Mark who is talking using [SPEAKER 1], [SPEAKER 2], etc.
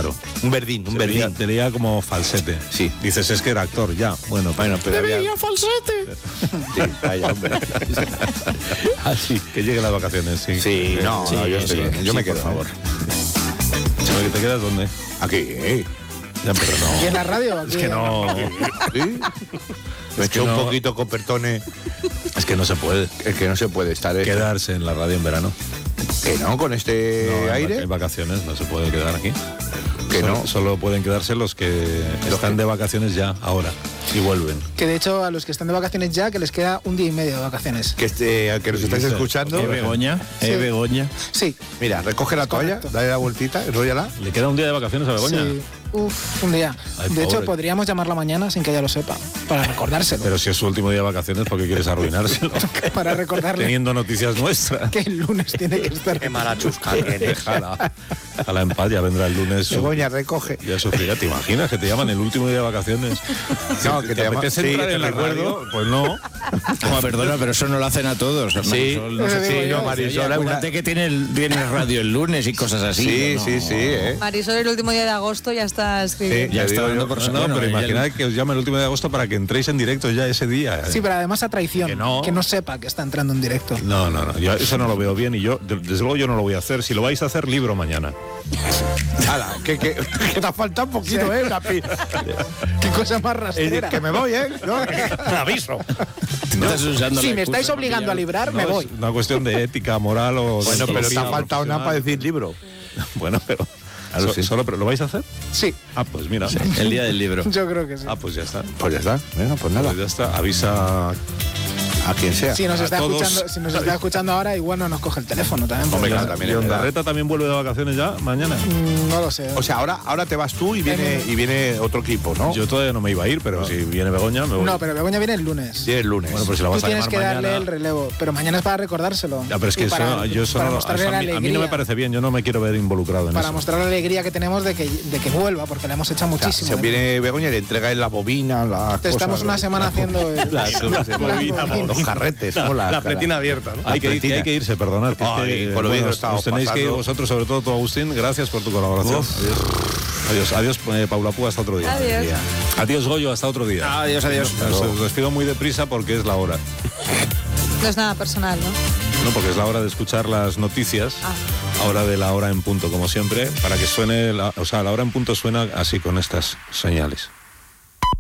[SPEAKER 1] Claro.
[SPEAKER 2] Un verdín.
[SPEAKER 1] Te leía como falsete.
[SPEAKER 2] Sí.
[SPEAKER 1] Dices, es que era actor, ya. Bueno,
[SPEAKER 2] pero
[SPEAKER 1] había falsete.
[SPEAKER 2] Sí, vaya, hombre.
[SPEAKER 1] Así, que lleguen las vacaciones, sí.
[SPEAKER 2] Sí, yo me quedo,
[SPEAKER 1] por favor. ¿Te quedas dónde?
[SPEAKER 2] Aquí.
[SPEAKER 1] Ya, pero no.
[SPEAKER 3] ¿Y en la radio? Aquí,
[SPEAKER 1] Es que no.
[SPEAKER 2] ¿Sí? Me echó un poquito Copertone.
[SPEAKER 1] Es que no se puede.
[SPEAKER 2] Es que no se puede estar.
[SPEAKER 1] Quedarse en la radio en verano.
[SPEAKER 2] Que no, con este aire.
[SPEAKER 1] En vacaciones no se puede quedar aquí.
[SPEAKER 2] Que no.
[SPEAKER 1] Solo pueden quedarse los que están de vacaciones ya, ahora. Y vuelven.
[SPEAKER 3] Que de hecho, a los que están de vacaciones ya, que les queda un día y medio de vacaciones.
[SPEAKER 2] Que al que nos estáis escuchando.
[SPEAKER 4] Begoña.
[SPEAKER 3] Sí.
[SPEAKER 4] Begoña.
[SPEAKER 3] Sí.
[SPEAKER 2] Mira, recoge la toalla,
[SPEAKER 3] Correcto.
[SPEAKER 2] dale la vueltita, enróllala.
[SPEAKER 1] ¿Le queda un día de vacaciones a Begoña?
[SPEAKER 3] Sí. Uf, un día.
[SPEAKER 1] Ay,
[SPEAKER 3] de hecho,
[SPEAKER 1] pobre.
[SPEAKER 3] podríamos llamarla mañana sin que ella lo sepa, para recordárselo.
[SPEAKER 1] Pero si es su último día de vacaciones, ¿por qué quieres arruinárselo?
[SPEAKER 3] Para recordarle
[SPEAKER 1] Teniendo noticias nuestras.
[SPEAKER 3] que el lunes tiene que estar.
[SPEAKER 2] Qué mala chusca que eres.
[SPEAKER 1] Déjala. A la empal, ya vendrá el lunes.
[SPEAKER 2] Begoña, recoge.
[SPEAKER 1] Ya sufrirá. ¿Te imaginas que te llaman el último día de vacaciones?
[SPEAKER 2] No, que te llaman.
[SPEAKER 1] apetece
[SPEAKER 2] Sí,
[SPEAKER 1] entrar
[SPEAKER 2] te
[SPEAKER 1] en la
[SPEAKER 2] recuerdo.
[SPEAKER 1] radio? Pues no.
[SPEAKER 4] Perdona, pero eso no lo hacen a todos.
[SPEAKER 2] Sí,
[SPEAKER 4] Marisol, no sé
[SPEAKER 3] sí,
[SPEAKER 4] qué.
[SPEAKER 3] no,
[SPEAKER 2] Marisol,
[SPEAKER 4] Acuérdate que tiene radio el lunes y cosas así.
[SPEAKER 2] Sí,
[SPEAKER 4] ¿no?
[SPEAKER 5] Marisol, el último día de agosto ya está escribiendo.
[SPEAKER 4] Ya
[SPEAKER 2] Te
[SPEAKER 4] está
[SPEAKER 2] digo
[SPEAKER 4] dando
[SPEAKER 2] yo.
[SPEAKER 4] por
[SPEAKER 1] No,
[SPEAKER 4] bueno,
[SPEAKER 1] pero
[SPEAKER 4] ella-
[SPEAKER 1] imaginad que os llame el último de agosto para que entréis en directo ya ese día.
[SPEAKER 3] Sí, pero además a traición.
[SPEAKER 1] Que no.
[SPEAKER 3] sepa que está entrando en directo.
[SPEAKER 1] No. Yo eso no lo veo bien y yo, desde luego, yo no lo voy a hacer. Si lo vais a hacer, libro mañana.
[SPEAKER 2] Hala, que te ha faltado un poquito,
[SPEAKER 3] Qué cosa más rastrera.
[SPEAKER 2] Que me voy, ¿no?
[SPEAKER 1] Aviso.
[SPEAKER 4] Estás usando
[SPEAKER 3] Si
[SPEAKER 4] la
[SPEAKER 3] me
[SPEAKER 4] excusa
[SPEAKER 3] estáis obligando a
[SPEAKER 4] porque
[SPEAKER 3] librar,
[SPEAKER 1] No,
[SPEAKER 3] me
[SPEAKER 1] es
[SPEAKER 3] voy.
[SPEAKER 1] una cuestión de ética, moral o...
[SPEAKER 2] Bueno, pero te ha faltado nada para decir libro.
[SPEAKER 1] Bueno, pero...
[SPEAKER 2] Claro, sí.
[SPEAKER 1] Solo, pero ¿lo vais a hacer?
[SPEAKER 3] Sí,
[SPEAKER 1] Ah, pues mira.
[SPEAKER 4] ya- el día del libro.
[SPEAKER 3] yo creo que sí.
[SPEAKER 1] Ah, pues ya está.
[SPEAKER 2] Pues ya está. Venga, pues nada.
[SPEAKER 1] Pues ya está. Avisa...
[SPEAKER 2] A quien sea.
[SPEAKER 3] Si nos
[SPEAKER 1] a
[SPEAKER 3] está
[SPEAKER 1] todos.
[SPEAKER 3] escuchando, si nos está escuchando ahora, igual no nos coge el teléfono también.
[SPEAKER 2] Hombre,
[SPEAKER 3] porque-
[SPEAKER 2] claro, también
[SPEAKER 1] ¿Y
[SPEAKER 2] es verdad.
[SPEAKER 1] Ondarreta también vuelve de vacaciones ya mañana?
[SPEAKER 3] No lo sé.
[SPEAKER 2] O sea, ahora te vas tú y viene otro equipo, ¿no?
[SPEAKER 1] Yo todavía no me iba a ir, pero si viene Begoña me voy.
[SPEAKER 3] No, pero Begoña viene el lunes.
[SPEAKER 2] Sí, el lunes.
[SPEAKER 1] Bueno, pues si la
[SPEAKER 3] Tú
[SPEAKER 1] vas a
[SPEAKER 3] tienes
[SPEAKER 1] llamar
[SPEAKER 3] que darle
[SPEAKER 1] mañana...
[SPEAKER 3] el relevo, pero mañana es para recordárselo.
[SPEAKER 1] Ya, pero es que
[SPEAKER 3] Y para,
[SPEAKER 1] yo eso
[SPEAKER 3] para
[SPEAKER 1] no,
[SPEAKER 3] mostrarle
[SPEAKER 1] eso
[SPEAKER 3] la
[SPEAKER 1] a mí
[SPEAKER 3] alegría,
[SPEAKER 1] no me parece bien, yo no me quiero ver involucrado en
[SPEAKER 3] para
[SPEAKER 1] eso.
[SPEAKER 3] mostrar la alegría que tenemos de que vuelva, porque le hemos echado
[SPEAKER 2] O sea,
[SPEAKER 3] muchísimo.
[SPEAKER 2] se viene Begoña y le entrega la bobina, las cosas.
[SPEAKER 3] Estamos una semana haciendo
[SPEAKER 2] los carretes, ¿no?
[SPEAKER 6] La pretina abierta, ¿no?
[SPEAKER 1] Hay que irse, perdonad. Que
[SPEAKER 2] Ay, con lo bien que lo estamos
[SPEAKER 1] os tenéis que ir
[SPEAKER 2] pasando.
[SPEAKER 1] vosotros, sobre todo tú, Agustín. Gracias por tu colaboración. Adiós, Paula Púa, hasta otro día.
[SPEAKER 5] Adiós.
[SPEAKER 1] Adiós, Goyo, hasta otro día.
[SPEAKER 4] Adiós.
[SPEAKER 1] Os despido muy deprisa porque es la hora.
[SPEAKER 5] No es nada personal, ¿no?
[SPEAKER 1] No, porque es la hora de escuchar las noticias. Ahora de la hora en punto, como siempre, para que suene, la hora en punto suena así con estas señales.